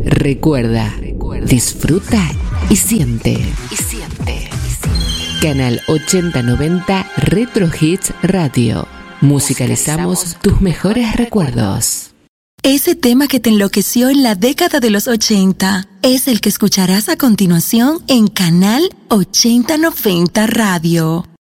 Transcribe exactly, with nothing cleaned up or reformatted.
Recuerda, disfruta y siente. Y siente. Canal ochenta noventa Retro Hits Radio. Musicalizamos tus mejores recuerdos. Ese tema que te enloqueció en la década de los ochenta es el que escucharás a continuación en Canal ochenta noventa Radio.